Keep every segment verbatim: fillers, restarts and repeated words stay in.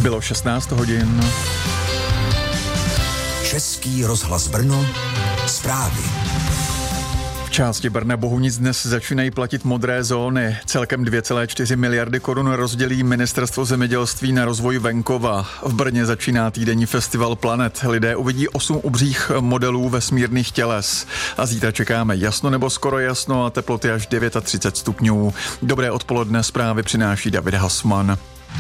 Bylo šestnáct hodin. Český rozhlas Brno, zprávy. V části Brna Bohunic dnes začínají platit modré zóny. Celkem dvě celé čtyři miliardy korun rozdělí Ministerstvo zemědělství na rozvoj venkova. V Brně začíná týdenní festival Planet. Lidé uvidí osm obřích modelů vesmírných těles. A zítra čekáme jasno nebo skoro jasno a teploty až třicet devět stupňů. Dobré odpoledne, zprávy přináší David Hasman.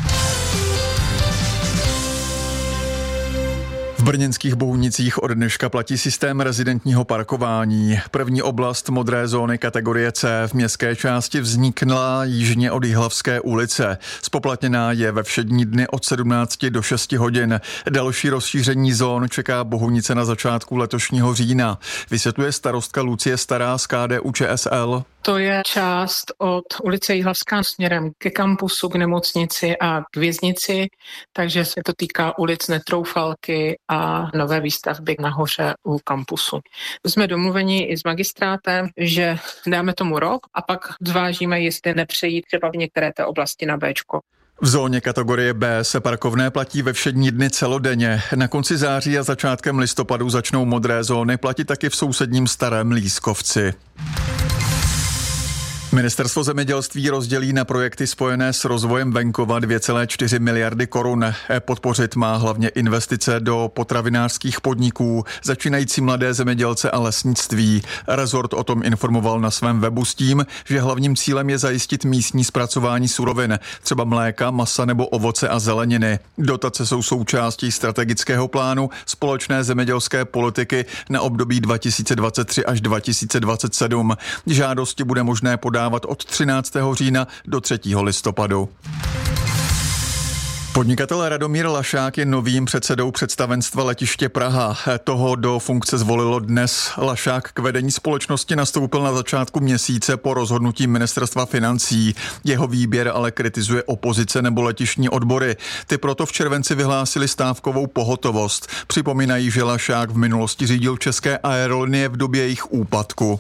V brněnských Bohunicích od dneška platí systém rezidentního parkování. První oblast modré zóny kategorie C v městské části vznikla jižně od Jihlavské ulice. Spoplatněná je ve všední dny od sedmnácti do šesti hodin. Další rozšíření zón čeká Bohunice na začátku letošního října. Vysvětluje starostka Lucie Stará z K D U Č S L. To je část od ulice Jihlavská směrem ke kampusu, k nemocnici a k věznici, takže se to týká ulic Netroufalky a nové výstavby nahoře u kampusu. Jsme domluveni i s magistrátem, že dáme tomu rok a pak zvážíme, jestli nepřejít třeba v některé té oblasti na Béčko. V zóně kategorie B se parkovné platí ve všední dny celodenně. Na konci září a začátkem listopadu začnou modré zóny platit taky v sousedním Starém Lískovci. Ministerstvo zemědělství rozdělí na projekty spojené s rozvojem venkova dvě celé čtyři miliardy korun. Podpořit má hlavně investice do potravinářských podniků, začínající mladé zemědělce a lesnictví. Rezort o tom informoval na svém webu s tím, že hlavním cílem je zajistit místní zpracování surovin, třeba mléka, masa nebo ovoce a zeleniny. Dotace jsou součástí strategického plánu společné zemědělské politiky na období dva tisíce dvacet tři až dva tisíce dvacet sedm. Žádosti bude možné podat od třináctého října do třetího listopadu. Podnikatel Radomír Lašák je novým předsedou představenstva letiště Praha. Toho do funkce zvolilo dnes. Lašák k vedení společnosti nastoupil na začátku měsíce po rozhodnutí ministerstva financí. Jeho výběr ale kritizuje opozice nebo letištní odbory. Ty proto v červenci vyhlásili stávkovou pohotovost. Připomínají, že Lašák v minulosti řídil České aerolinie v době jejich úpadku.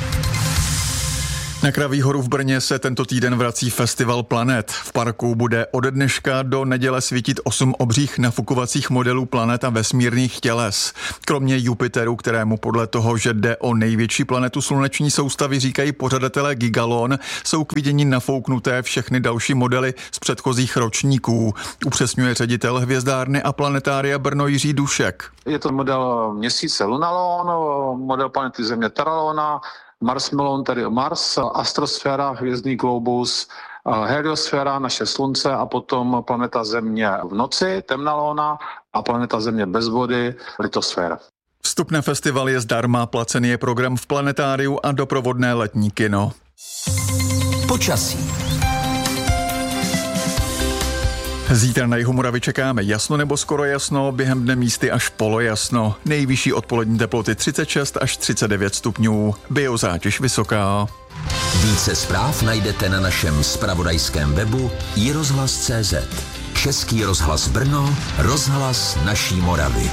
Na Kraví horu v Brně se tento týden vrací festival Planet. V parku bude od dneška do neděle svítit osm obřích nafukovacích modelů planet a vesmírných těles. Kromě Jupiteru, kterému podle toho, že jde o největší planetu sluneční soustavy, říkají pořadatelé Gigalon, jsou k vidění nafouknuté všechny další modely z předchozích ročníků. Upřesňuje ředitel hvězdárny a planetária Brno Jiří Dušek. Je to model měsíce Lunalon, model planety Země Terralona, Mars Melon, tedy Mars, astrosféra, hvězdný globus, heliosféra, naše slunce a potom planeta Země v noci, temná lóna a planeta Země bez vody, litosféra. Vstup na festival je zdarma, placený je program v planetáriu a doprovodné letní kino. Počasí. Zítra na jihu Moravy čekáme jasno nebo skoro jasno, během dne místy až polojasno. Nejvyšší odpolední teploty třicet šest až třicet devět stupňů. Biozátěž vysoká. Více zpráv najdete na našem zpravodajském webu i rozhlas tečka cé zet. Český rozhlas Brno, rozhlas naší Moravy.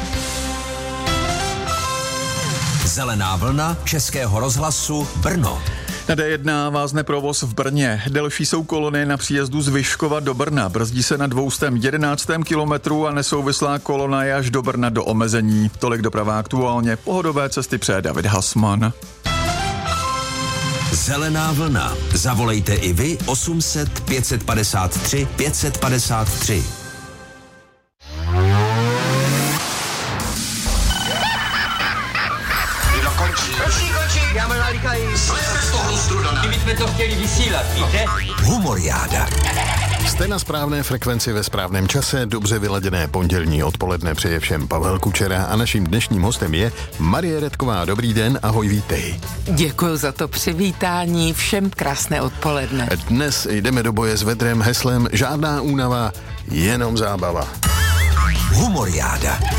Zelená vlna Českého rozhlasu Brno. Na D jedna vázne provoz v Brně. Delší jsou kolony na příjezdu z Vyškova do Brna. Brzdí se na dvoustém jedenáctém kilometru a nesouvislá kolona je až do Brna do omezení. Tolik doprava aktuálně. Pohodové cesty přeje David Hasman. Zelená vlna. Zavolejte i vy osm set pět padesát tři pět padesát tři. Končí, končí, já mám nalíkají. Slejte z toho struda. Kdyby jsme to chtěli vysílat, víte? Humoriáda. Jste na správné frekvenci ve správném čase, dobře vyladěné pondělní odpoledne přeje všem Pavel Kučera a naším dnešním hostem je Marie Redková. Dobrý den, ahoj, vítej. Děkuji za to přivítání, všem krásné odpoledne. Dnes jdeme do boje s vedrem heslem žádná únava, jenom zábava. Humoriáda.